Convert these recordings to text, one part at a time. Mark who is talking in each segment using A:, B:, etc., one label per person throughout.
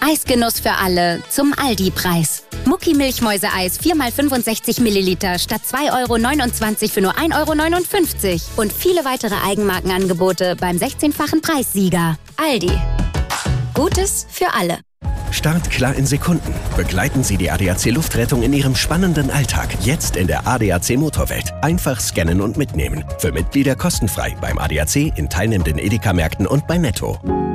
A: Preisgenuss für alle zum Aldi-Preis. Mucki-Milchmäuse-Eis 4x65 Milliliter statt 2,29 € für nur 1,59 € und viele weitere Eigenmarkenangebote beim 16-fachen Preissieger. Aldi. Gutes für alle.
B: Startklar in Sekunden. Begleiten Sie die ADAC Luftrettung in Ihrem spannenden Alltag. Jetzt in der ADAC Motorwelt. Einfach scannen und mitnehmen. Für Mitglieder kostenfrei beim ADAC, in teilnehmenden Edeka-Märkten und bei Netto.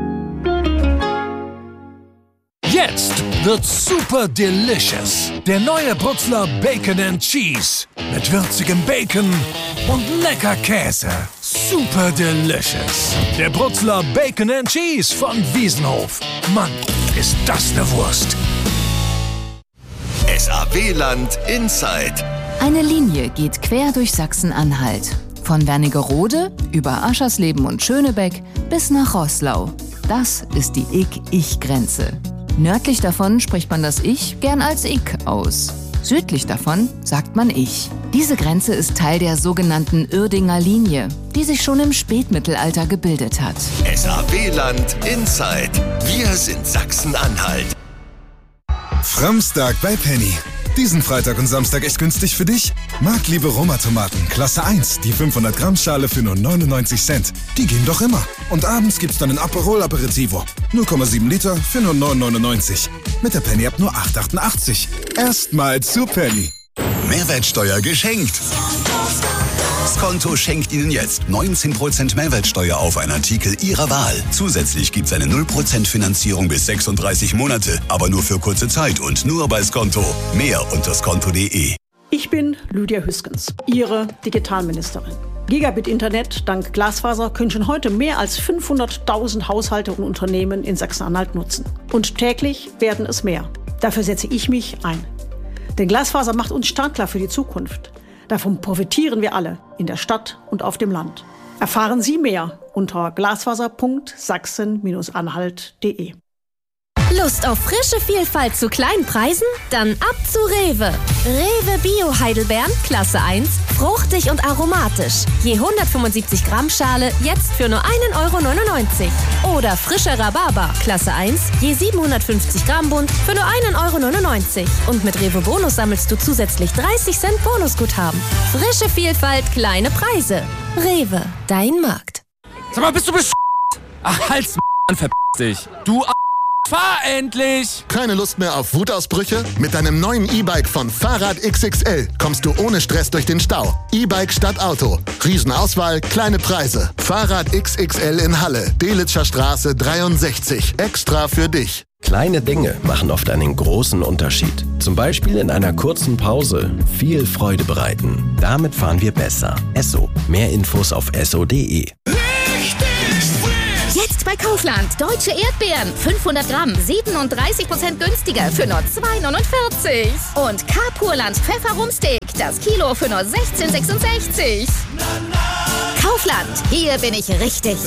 C: Jetzt wird's super delicious. Der neue Brutzler Bacon and Cheese. Mit würzigem Bacon und lecker Käse. Super delicious. Der Brutzler Bacon and Cheese von Wiesenhof. Mann, ist das eine Wurst.
D: SAW-Land Inside.
E: Eine Linie geht quer durch Sachsen-Anhalt. Von Wernigerode über Aschersleben und Schönebeck bis nach Roßlau. Das ist die Ich-Ich-Grenze. Nördlich davon spricht man das Ich gern als Ich aus. Südlich davon sagt man Ich. Diese Grenze ist Teil der sogenannten Uerdinger Linie, die sich schon im Spätmittelalter gebildet hat.
D: SAW-Land Inside. Wir sind Sachsen-Anhalt.
F: Framstag bei Penny. Diesen Freitag und Samstag echt günstig für dich? Marktliebe Roma-Tomaten, Klasse 1, die 500 Gramm Schale für nur 99 Cent. Die gehen doch immer. Und abends gibt's dann ein Aperol Aperitivo. 0,7 Liter für nur 9,99. Mit der Penny-App nur 8,88. Erstmal zu Penny.
D: Mehrwertsteuer geschenkt. Skonto schenkt Ihnen jetzt 19% Mehrwertsteuer auf einen Artikel Ihrer Wahl. Zusätzlich gibt's eine 0% Finanzierung bis 36 Monate, aber nur für kurze Zeit und nur bei Skonto. Mehr unter skonto.de.
G: Ich bin Lydia Hüskens, Ihre Digitalministerin. Gigabit-Internet dank Glasfaser können schon heute mehr als 500.000 Haushalte und Unternehmen in Sachsen-Anhalt nutzen. Und täglich werden es mehr. Dafür setze ich mich ein. Denn Glasfaser macht uns startklar für die Zukunft. Davon profitieren wir alle, in der Stadt und auf dem Land. Erfahren Sie mehr unter glasfaser.sachsen-anhalt.de.
H: Lust auf frische Vielfalt zu kleinen Preisen? Dann ab zu Rewe. Rewe Bio Heidelbeeren, Klasse 1, fruchtig und aromatisch. Je 175 Gramm Schale, jetzt für nur 1,99 €. Oder frische Rhabarber, Klasse 1, je 750 Gramm Bund, für nur 1,99 €. Und mit Rewe Bonus sammelst du zusätzlich 30 Cent Bonusguthaben. Frische Vielfalt, kleine Preise. Rewe, dein Markt.
I: Sag mal, bist du Ach, Hals, verpiss dich. Du fahr endlich!
J: Keine Lust mehr auf Wutausbrüche? Mit deinem neuen E-Bike von Fahrrad XXL kommst du ohne Stress durch den Stau. E-Bike statt Auto. Riesenauswahl, kleine Preise. Fahrrad XXL in Halle, Delitzscher Straße 63. Extra für dich.
B: Kleine Dinge machen oft einen großen Unterschied. Zum Beispiel in einer kurzen Pause viel Freude bereiten. Damit fahren wir besser. Esso. Mehr Infos auf esso.de.
A: Jetzt bei Kaufland. Deutsche Erdbeeren. 500 Gramm. 37% günstiger für nur 2,49 €. Und Carpurland Pfefferrumsteak. Das Kilo für nur 16,66 €. Kaufland. Hier bin ich richtig.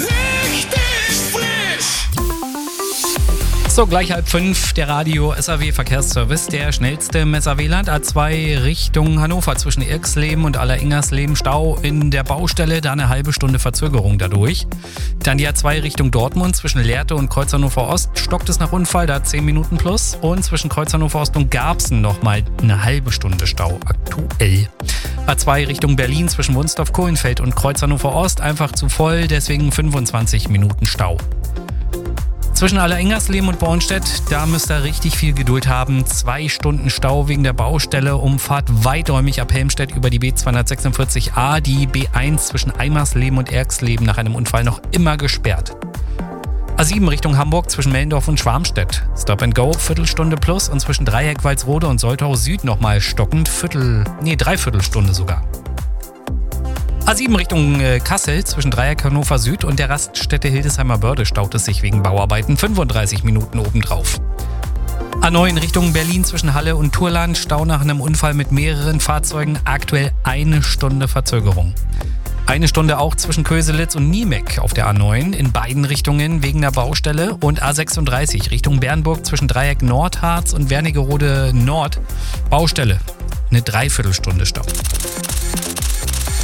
K: So, gleich 4:30, der Radio SAW Verkehrsservice, der schnellste im SAW-Land. A2 Richtung Hannover zwischen Irxleben und Alleringers-Leben Stau in der Baustelle, da eine halbe Stunde Verzögerung dadurch. Dann die A2 Richtung Dortmund zwischen Lehrte und Kreuz Hannover Ost, stockt es nach Unfall, da 10 Minuten plus. Und zwischen Kreuz Hannover Ost und Garbsen nochmal eine halbe Stunde Stau aktuell. A2 Richtung Berlin zwischen Wunsdorf-Kohlenfeld und Kreuz Hannover Ost einfach zu voll, deswegen 25 Minuten Stau. Zwischen Alleringers-Leben und Bornstedt, da müsst ihr richtig viel Geduld haben. 2 Stunden Stau wegen der Baustelle. Umfahrt weiträumig ab Helmstedt über die B246a. Die B1 zwischen Eimersleben und Erxleben nach einem Unfall noch immer gesperrt. A7 Richtung Hamburg zwischen Mellendorf und Schwarmstedt. Stop and Go, Viertelstunde plus. Und zwischen Dreieck, Walsrode und Soltau Süd nochmal stockend. Dreiviertelstunde sogar. A7 Richtung Kassel zwischen Dreieck Hannover Süd und der Raststätte Hildesheimer Börde staut es sich wegen Bauarbeiten 35 Minuten obendrauf. A9 Richtung Berlin zwischen Halle und Turland, Stau nach einem Unfall mit mehreren Fahrzeugen, aktuell 1 Stunde Verzögerung. 1 Stunde auch zwischen Köselitz und Niemek auf der A9 in beiden Richtungen wegen der Baustelle und A36 Richtung Bernburg zwischen Dreieck Nordharz und Wernigerode Nord, Baustelle, eine Dreiviertelstunde Stau.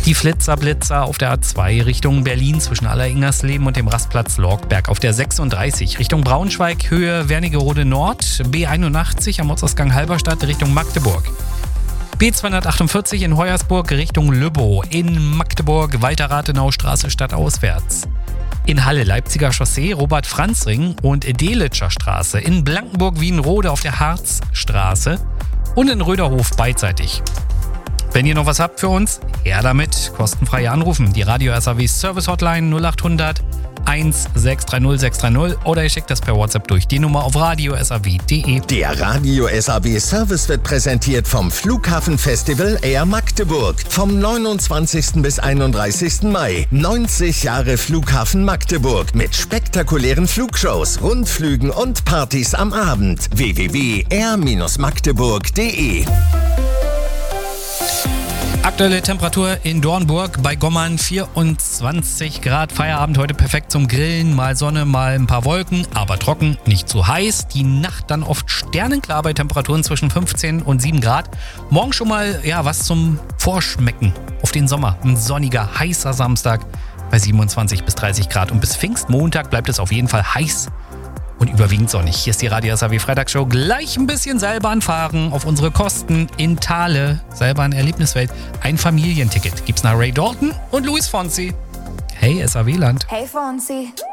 K: Die Flitzer-Blitzer auf der A2 Richtung Berlin zwischen Alleringersleben und dem Rastplatz Lorgberg. Auf der 36 Richtung Braunschweig, Höhe Wernigerode Nord. B81 am Ortsausgang Halberstadt Richtung Magdeburg. B248 in Hoyersburg Richtung Lübbow. In Magdeburg Walter-Rathenau-Straße stadtauswärts. In Halle Leipziger Chaussee, Robert-Franz-Ring und Delitscher Straße. In Blankenburg Wienrode auf der Harzstraße. Und in Röderhof beidseitig. Wenn ihr noch was habt für uns, her damit. Kostenfrei anrufen. Die Radio SAW Service Hotline 0800 1630 630 oder ihr schickt das per WhatsApp durch die Nummer auf radiosaw.de.
L: Der Radio SAW Service wird präsentiert vom Flughafenfestival Air Magdeburg. Vom 29. bis 31. Mai. 90 Jahre Flughafen Magdeburg mit spektakulären Flugshows, Rundflügen und Partys am Abend. www.air-magdeburg.de.
K: Aktuelle Temperatur in Dornburg bei Gommern 24 Grad. Feierabend heute perfekt zum Grillen. Mal Sonne, mal ein paar Wolken, aber trocken, nicht zu heiß. Die Nacht dann oft sternenklar bei Temperaturen zwischen 15 und 7 Grad. Morgen schon mal was zum Vorschmecken auf den Sommer. Ein sonniger, heißer Samstag bei 27 bis 30 Grad. Und bis Pfingstmontag bleibt es auf jeden Fall heiß und überwiegend sonnig. Hier ist die Radio SAW Freitagsshow. Gleich ein bisschen Seilbahn fahren auf unsere Kosten in Thale. Seilbahn Erlebniswelt. Ein Familienticket gibt's nach Ray Dalton und Luis Fonsi. Hey SAW-Land.
M: Hey Fonsi.